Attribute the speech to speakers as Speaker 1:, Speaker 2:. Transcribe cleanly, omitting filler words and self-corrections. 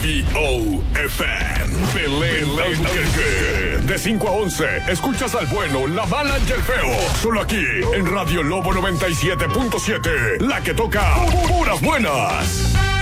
Speaker 1: WBOFM. Belén Albuquerque. De 5 a 11, escuchas al bueno, la mala y el feo. Solo aquí, en Radio Lobo 97.7. La que toca puras buenas.